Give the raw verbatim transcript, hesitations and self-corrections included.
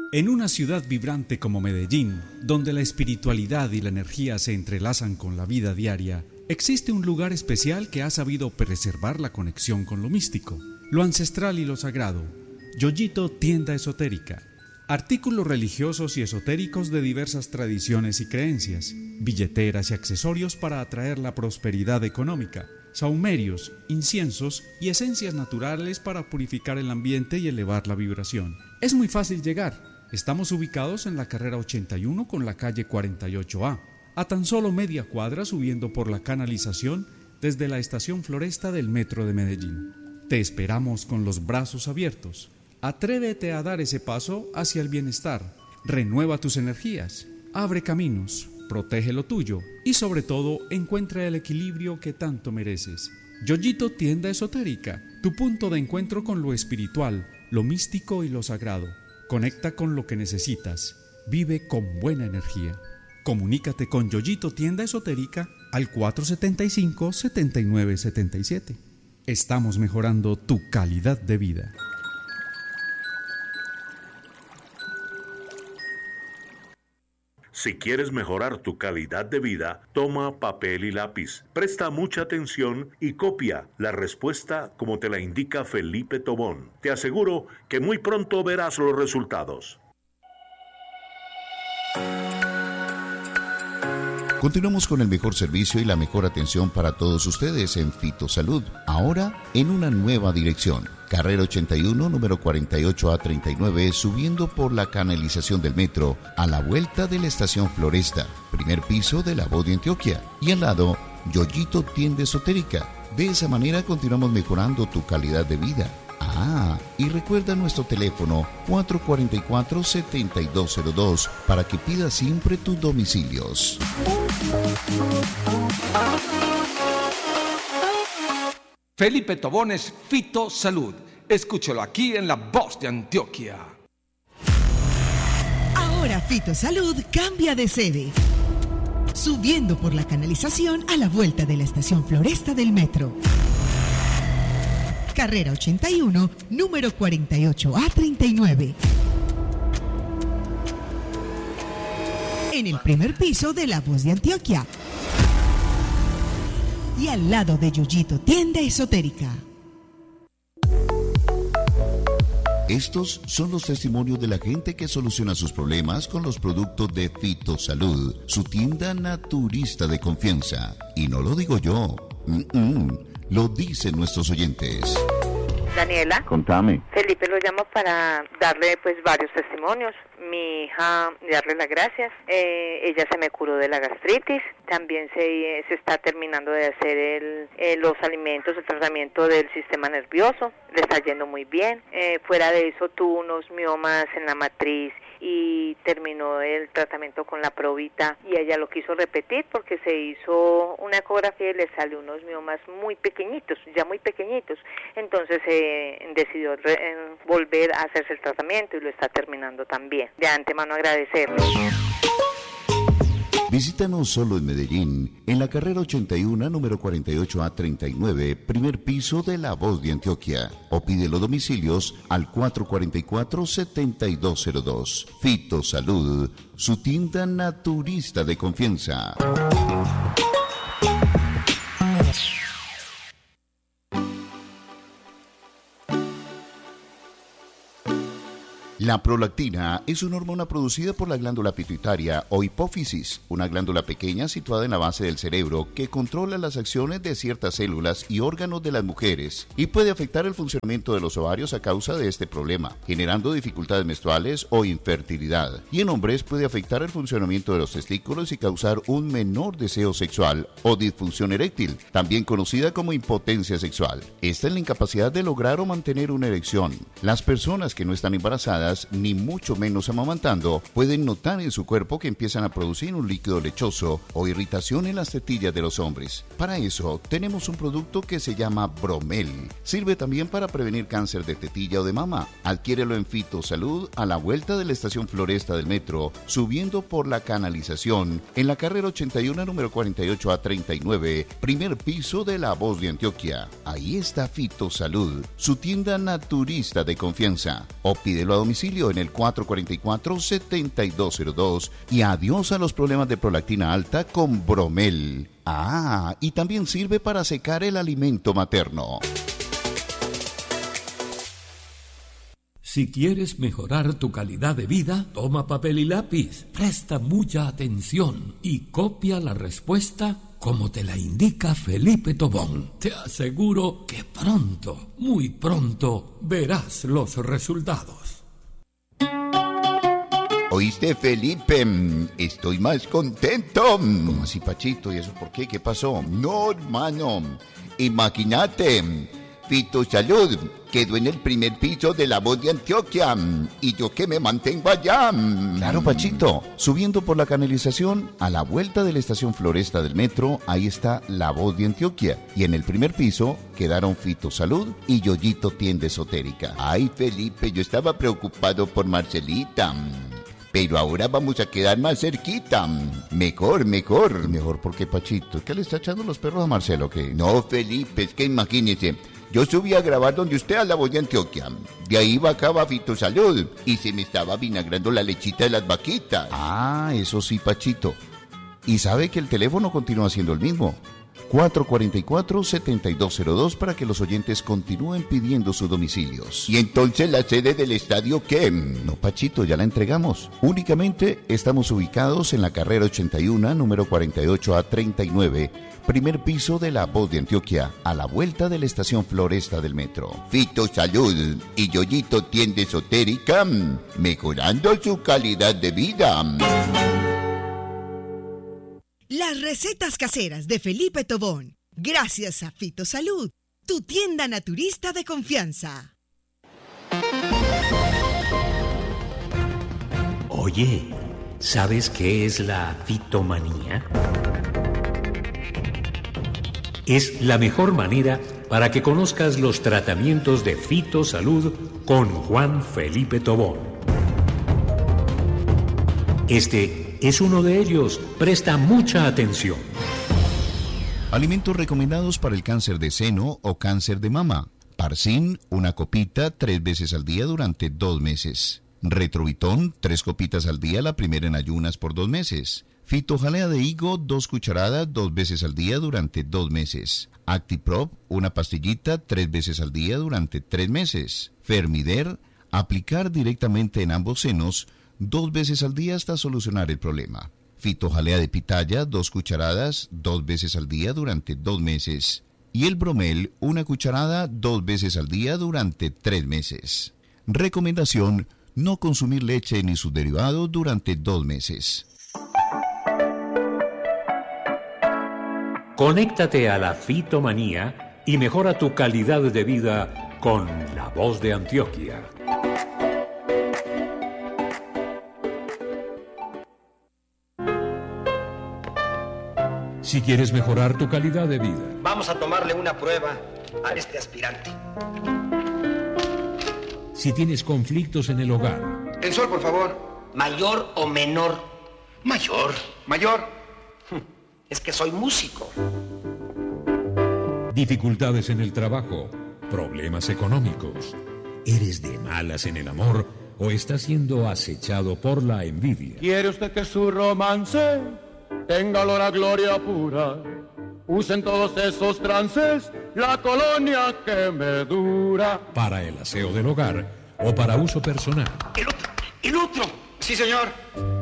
En una ciudad vibrante como Medellín, donde la espiritualidad y la energía se entrelazan con la vida diaria, existe un lugar especial que ha sabido preservar la conexión con lo místico, lo ancestral y lo sagrado. Yoyito Tienda Esotérica. Artículos religiosos y esotéricos de diversas tradiciones y creencias, billeteras y accesorios para atraer la prosperidad económica, sahumerios, inciensos y esencias naturales para purificar el ambiente y elevar la vibración. Es muy fácil llegar. Estamos ubicados en la carrera ochenta y uno con la calle cuarenta y ocho A, a tan solo media cuadra subiendo por la canalización desde la estación Floresta del Metro de Medellín. Te esperamos con los brazos abiertos. Atrévete a dar ese paso hacia el bienestar. Renueva tus energías, abre caminos, protege lo tuyo y sobre todo encuentra el equilibrio que tanto mereces. Yoyito Tienda Esotérica, tu punto de encuentro con lo espiritual, lo místico y lo sagrado. Conecta con lo que necesitas. Vive con buena energía. Comunícate con Yoyito Tienda Esotérica al cuatro siete cinco, siete nueve siete siete. Estamos mejorando tu calidad de vida. Si quieres mejorar tu calidad de vida, toma papel y lápiz, presta mucha atención y copia la respuesta como te la indica Felipe Tobón. Te aseguro que muy pronto verás los resultados. Continuamos con el mejor servicio y la mejor atención para todos ustedes en Fitosalud, ahora en una nueva dirección. Carrera ochenta y uno, número cuarenta y ocho A treinta y nueve, subiendo por la canalización del metro, a la vuelta de la estación Floresta, primer piso de La Voz de Antioquia, y al lado, Yoyito Tienda Esotérica. De esa manera continuamos mejorando tu calidad de vida. Ah, y recuerda nuestro teléfono cuatro cuatro cuatro, siete dos cero dos para que pidas siempre tus domicilios. Felipe Tobón es Fitosalud. Escúchalo aquí en La Voz de Antioquia. Ahora Fitosalud cambia de sede. Subiendo por la canalización a la vuelta de la estación Floresta del Metro. Carrera ochenta y uno, número cuarenta y ocho A treinta y nueve. En el primer piso de La Voz de Antioquia. Y al lado de Yoyito Tienda Esotérica. Estos son los testimonios de la gente que soluciona sus problemas con los productos de Fitosalud, su tienda naturista de confianza. Y no lo digo yo, Mm-mm. lo dicen nuestros oyentes. Daniela. Contame. Felipe lo llamo para darle pues varios testimonios. Mi hija, darle las gracias. Eh, ella se me curó de la gastritis. También se, eh, se está terminando de hacer el, eh, los alimentos, el tratamiento del sistema nervioso. Le está yendo muy bien. Eh, fuera de eso tuvo unos miomas en la matriz y terminó el tratamiento con la probita y ella lo quiso repetir porque se hizo una ecografía y le salió unos miomas muy pequeñitos, ya muy pequeñitos. Entonces eh, decidió re, eh, volver a hacerse el tratamiento y lo está terminando también. De antemano agradecerle. Visítanos solo en Medellín, en la carrera ochenta y uno, número cuarenta y ocho A treinta y nueve, primer piso de La Voz de Antioquia. O pide los domicilios al cuatro cuatro cuatro, siete dos cero dos. Fitosalud, su tienda naturista de confianza. La prolactina es una hormona producida por la glándula pituitaria o hipófisis, una glándula pequeña situada en la base del cerebro que controla las acciones de ciertas células y órganos de las mujeres y puede afectar el funcionamiento de los ovarios a causa de este problema, generando dificultades menstruales o infertilidad. Y en hombres puede afectar el funcionamiento de los testículos y causar un menor deseo sexual o disfunción eréctil, también conocida como impotencia sexual. Esta es la incapacidad de lograr o mantener una erección. Las personas que no están embarazadas ni mucho menos amamantando, pueden notar en su cuerpo que empiezan a producir un líquido lechoso o irritación en las tetillas de los hombres. Para eso, tenemos un producto que se llama Bromel. Sirve también para prevenir cáncer de tetilla o de mama. Adquiérelo en Fitosalud a la vuelta de la estación Floresta del Metro, subiendo por la canalización, en la carrera ochenta y uno, número cuarenta y ocho A treinta y nueve, primer piso de La Voz de Antioquia. Ahí está Fitosalud, su tienda naturista de confianza. O pídelo a domicilio domicilio en el cuatro cuatro cuatro, siete dos cero dos y adiós a los problemas de prolactina alta con Bromel. Ah, y también sirve para secar el alimento materno. Si quieres mejorar tu calidad de vida, toma papel y lápiz, presta mucha atención y copia la respuesta como te la indica Felipe Tobón. Te aseguro que pronto, muy pronto, verás los resultados. ¿Oíste, Felipe? Estoy más contento. ¿Cómo así, Pachito? ¿Y eso por qué? ¿Qué pasó? No, hermano. Imagínate. Fito Salud quedó en el primer piso de La Voz de Antioquia y yo que me mantengo allá. Claro, Pachito, subiendo por la canalización a la vuelta de la estación Floresta del metro, ahí está La Voz de Antioquia y en el primer piso quedaron Fito Salud y Yoyito Tienda Esotérica. Ay, Felipe, yo estaba preocupado por Marcelita. Pero ahora vamos a quedar más cerquita. Mejor, mejor. Mejor porque, Pachito, ¿qué le está echando los perros a Marcelo o qué? No, Felipe, es que imagínese. Yo subí a grabar donde usted a La Voz de Antioquia. De ahí bajaba Fito Salud y se me estaba vinagrando la lechita de las vaquitas. Ah, eso sí, Pachito. Y sabe que el teléfono continúa siendo el mismo. cuatro cuatro cuatro, siete dos cero dos para que los oyentes continúen pidiendo sus domicilios. ¿Y entonces la sede del estadio qué? No, Pachito, ya la entregamos. Únicamente estamos ubicados en la carrera ochenta y uno, número cuarenta y ocho A treinta y nueve, primer piso de La Voz de Antioquia, a la vuelta de la estación Floresta del metro. Fito Salud y Yoyito Tienda Esotérica, mejorando su calidad de vida. Las recetas caseras de Felipe Tobón, gracias a Fito Salud, tu tienda naturista de confianza. Oye, ¿sabes qué es la fitomanía? Es la mejor manera para que conozcas los tratamientos de Fito Salud con Juan Felipe Tobón. Este es uno de ellos. Presta mucha atención. Alimentos recomendados para el cáncer de seno o cáncer de mama. Parsin, una copita tres veces al día durante dos meses. Retrovitón, tres copitas al día, la primera en ayunas por dos meses. Fitojalea de higo, dos cucharadas, dos veces al día durante dos meses. Actiprop, una pastillita, tres veces al día durante tres meses. Fermider, aplicar directamente en ambos senos, dos veces al día hasta solucionar el problema. Fitojalea de pitaya, dos cucharadas, dos veces al día durante dos meses. Y el bromel, una cucharada, dos veces al día durante tres meses. Recomendación, no consumir leche ni sus derivados durante dos meses. Conéctate a la fitomanía y mejora tu calidad de vida con La Voz de Antioquia. Si quieres mejorar tu calidad de vida, vamos a tomarle una prueba a este aspirante. Si tienes conflictos en el hogar, Tensor, por favor. ¿Mayor o menor? Mayor. Mayor. Es que soy músico. dificultades en el trabajo, problemas económicos, eres de malas en el amor o estás siendo acechado por la envidia. ¿Quiere usted que su romance tenga olor a gloria pura? Usen todos esos trances la colonia que me dura. Para el aseo del hogar o para uso personal. El otro, el otro. Sí, señor.